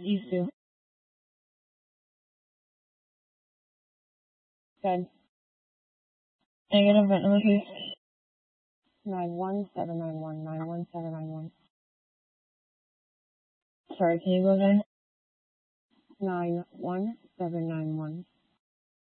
These two. Good. Negative event number case 91791. 91791. Sorry, can you go again? 91791.